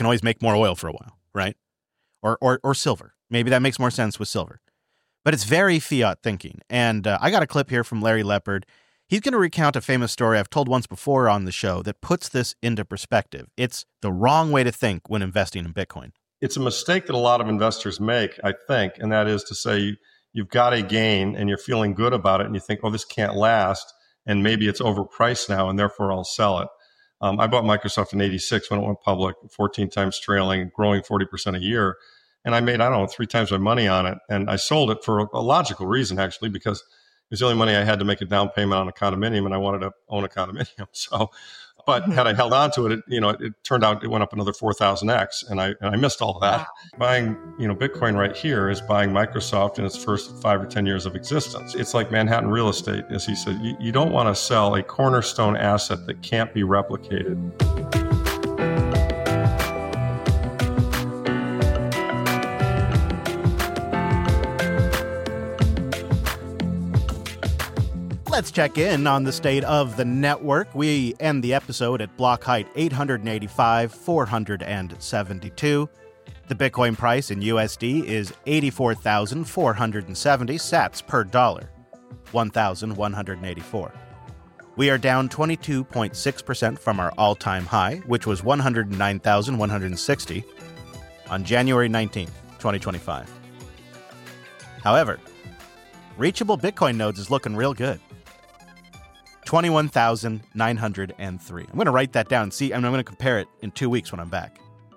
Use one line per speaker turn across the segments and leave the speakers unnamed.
can always make more oil for a while, right? Or silver. Maybe that makes more sense with silver. But it's very fiat thinking. And I got a clip here from Larry Lepard. He's going to recount a famous story I've told once before on the show that puts this into perspective. It's the wrong way to think when investing in Bitcoin.
It's a mistake that a lot of investors make, I think, and that is to say you've got a gain and you're feeling good about it and you think, oh, this can't last and maybe it's overpriced now and therefore I'll sell it. I bought Microsoft in 86 when it went public, 14 times trailing, growing 40% a year. And I made, 3 times my money on it. And I sold it for a logical reason, actually, because it was the only money I had to make a down payment on a condominium, and I wanted to own a condominium. So, but had I held on to it, it turned out it went up another 4,000x, and I missed all of that. Wow. Buying, Bitcoin right here is buying Microsoft in its first 5 or 10 years of existence. It's like Manhattan real estate, as he said. You don't want to sell a cornerstone asset that can't be replicated.
Let's check in on the state of the network. We end the episode at block height 885,472. The Bitcoin price in USD is 84,470 sats per dollar, 1,184. We are down 22.6% from our all-time high, which was 109,160 on January 19th, 2025. However, reachable Bitcoin nodes is looking real good. 21,903. I'm going to write that down and see. I'm going to compare it in 2 weeks when I'm back.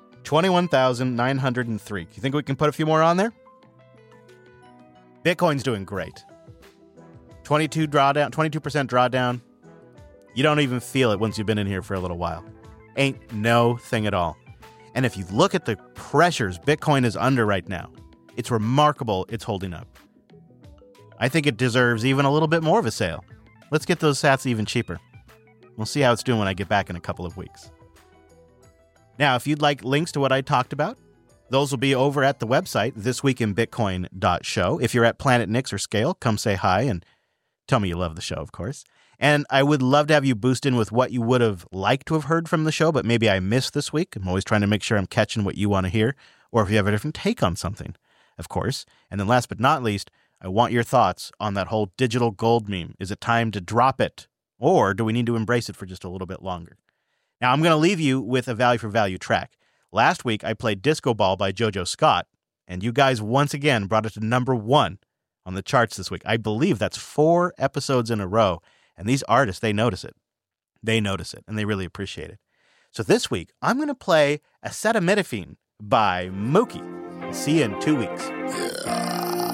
21,903. You think we can put a few more on there? Bitcoin's doing great. 22% drawdown. You don't even feel it once you've been in here for a little while. Ain't no thing at all. And if you look at the pressures Bitcoin is under right now, it's remarkable it's holding up. I think it deserves even a little bit more of a sale. Let's get those sats even cheaper. We'll see how it's doing when I get back in a couple of weeks. Now, if you'd like links to what I talked about, those will be over at the website, thisweekinbitcoin.show. If you're at Planet Nix or Scale, come say hi and tell me you love the show, of course. And I would love to have you boost in with what you would have liked to have heard from the show, but maybe I missed this week. I'm always trying to make sure I'm catching what you want to hear, or if you have a different take on something, of course. And then last but not least, I want your thoughts on that whole digital gold meme. Is it time to drop it, or do we need to embrace it for just a little bit longer? Now, I'm going to leave you with a value for value track. Last week, I played Disco Ball by JoJo Scott, and you guys once again brought it to number 1 on the charts this week. I believe that's 4 episodes in a row, and these artists, they notice it. They notice it, and they really appreciate it. So this week, I'm going to play Acetaminophen by Mookie. See you in 2 weeks.
Yeah.